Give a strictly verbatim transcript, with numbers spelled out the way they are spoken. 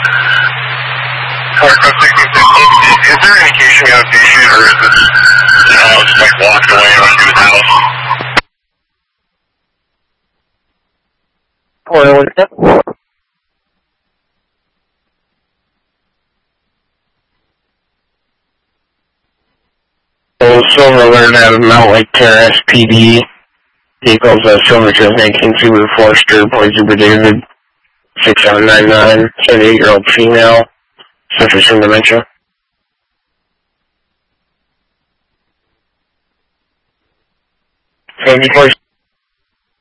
Is there an indication of a patient, or is this, you know, just like walking away and running to his house? What was that? So, Silver Alert out of Mount Lake Terrace P D. Vehicles uh, Silver Trail nineteen Subaru Forester, boy Super David, six seven nine nine, seventy-eight-year-old female, suffers from dementia. seventy-four